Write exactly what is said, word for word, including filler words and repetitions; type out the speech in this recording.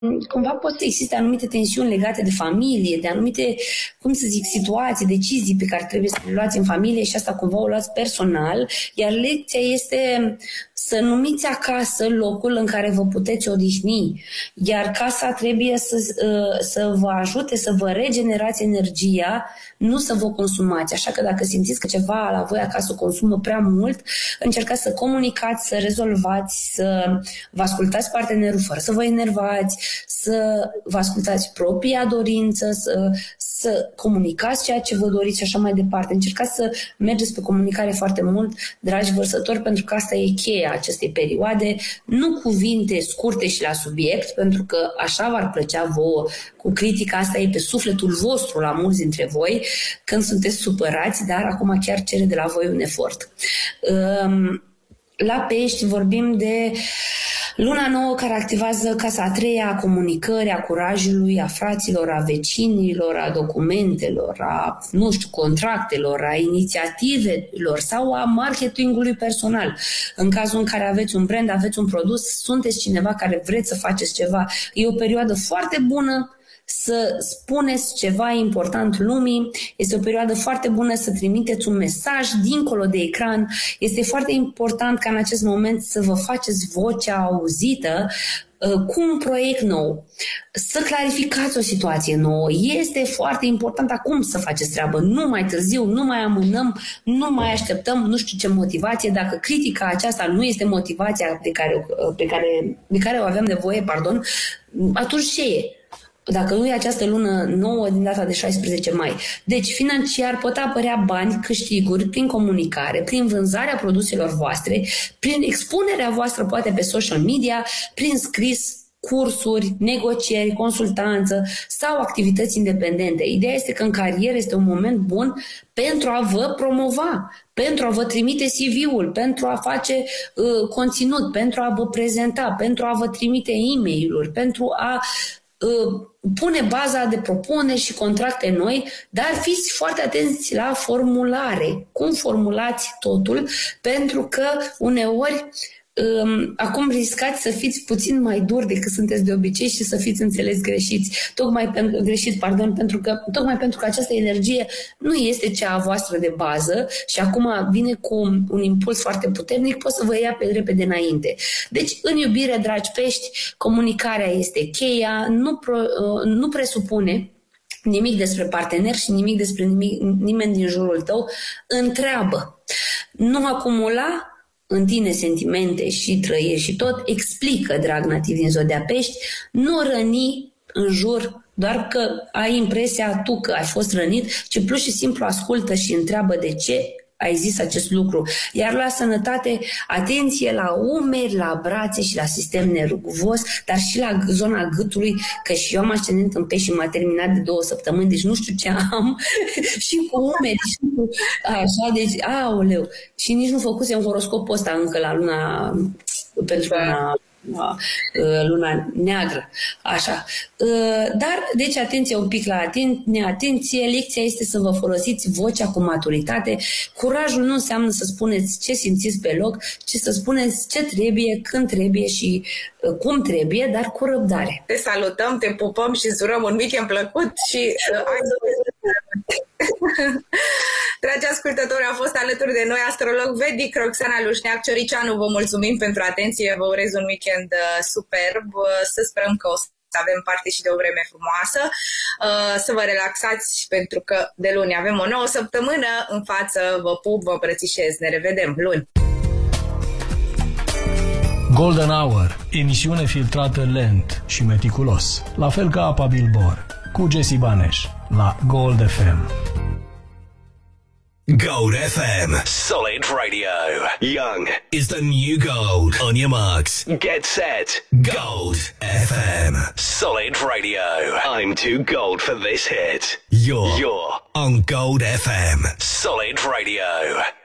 cumva pot să existe anumite tensiuni legate de familie, de anumite, cum să zic, situații, decizii pe care trebuie să le luați în familie și asta cumva o luați personal, iar lecția este să numiți acasă locul în care vă puteți odihni, iar casa trebuie să, să vă ajute să vă regenerați energia, nu să vă consumați. Așa că dacă simțiți că ceva la voi acasă consumă prea mult, încercați să comunicați, să rezolvați, să vă ascultați partenerul fără să vă enervați, să vă ascultați propria dorință, să, să comunicați ceea ce vă doriți și așa mai departe. Încercați să mergeți pe comunicare foarte mult, dragi vărsători, pentru că asta e cheia acestei perioade. Nu cuvinte scurte și la subiect, pentru că așa v-ar plăcea vouă. Cu critica asta e pe sufletul vostru la mulți dintre voi când sunteți supărați, dar acum chiar cere de la voi un efort. La Pești vorbim de luna nouă care activează casa a treia, a comunicării, a curajului, a fraților, a vecinilor, a documentelor, a, nu știu, contractelor, a inițiativelor sau a marketingului personal. În cazul în care aveți un brand, aveți un produs, sunteți cineva care vreți să faceți ceva. E o perioadă foarte bună să spuneți ceva important lumii, este o perioadă foarte bună să trimiteți un mesaj dincolo de ecran, este foarte important ca în acest moment să vă faceți vocea auzită cu un proiect nou, să clarificați o situație nouă. Este foarte important acum să faceți treabă, nu mai târziu, nu mai amânăm, nu mai așteptăm nu știu ce motivație. Dacă critica aceasta nu este motivația de care, pe care, de care o avem nevoie, pardon, atunci ce e? Dacă nu e această lună nouă din data de șaisprezece mai. Deci, financiar pot apărea bani, câștiguri prin comunicare, prin vânzarea produselor voastre, prin expunerea voastră poate pe social media, prin scris, cursuri, negocieri, consultanță sau activități independente. Ideea este că în carieră este un moment bun pentru a vă promova, pentru a vă trimite C V-ul, pentru a face uh, conținut, pentru a vă prezenta, pentru a vă trimite e-mail-uri, pentru a pune baza de propuneri și contracte noi, dar fiți foarte atenți la formulare. Cum formulați totul? Pentru că uneori um, acum riscați să fiți puțin mai duri decât sunteți de obicei și să fiți înțeles greșiți. Tocmai pentru, greșit, pardon, pentru că, tocmai pentru că această energie nu este cea a voastră de bază și acum vine cu un impuls foarte puternic, pot să vă ia pe repede înainte. Deci, în iubire, dragi pești, comunicarea este cheia, nu, pro, nu presupune nimic despre partener și nimic despre nimic, nimeni din jurul tău. Întreabă. Nu acumula în tine sentimente și trăiri și tot, explică, drag nativ din Zodia Pești, nu răni în jur doar că ai impresia tu că ai fost rănit, ci plus și simplu ascultă și întreabă de ce ai zis acest lucru. Iar la sănătate, atenție la umeri, la brațe și la sistem nervos, dar și la zona gâtului, că și eu am ascendent în Pești și m-a terminat de două săptămâni, deci nu știu ce am, și cu umeri, și cu așa, deci, aoleu, și nici nu făcusem horoscopul ăsta încă la luna, pentru luna luna neagră, așa. Dar, deci, atenție un pic la aten- neatenție, lecția este să vă folosiți vocea cu maturitate. Curajul nu înseamnă să spuneți ce simțiți pe loc, ci să spuneți ce trebuie, când trebuie și cum trebuie, dar cu răbdare. Te salutăm, te pupăm și îți urăm un weekend plăcut și dragi ascultători, a fost alături de noi astrolog vedic Roxana Lușneac Cioricianu. Vă mulțumim pentru atenție, vă urez un weekend superb, să sperăm că o să avem parte și de o vreme frumoasă, să vă relaxați pentru că de luni avem o nouă săptămână în față. Vă pup, vă îmbrățișez, ne revedem luni. Golden Hour, emisiune filtrată lent și meticulos, la fel ca apa Bilbor, cu Jesse Baneș, la Gold F M. Gold F M. Solid radio. Young is the new gold. On your marks. Get set. Gold F M. Solid radio. I'm too gold for this hit. You're, You're on Gold F M. Solid radio.